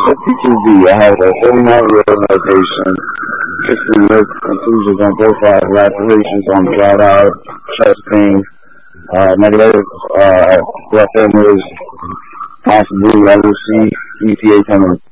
P2B, I have a 40-mile road notation, 60 lift conclusions on both sides, operations on the flat out, testing, negative, what families, possibly LOC, EPA coming